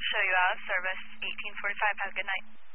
show you out. Service 1845. Have a good night.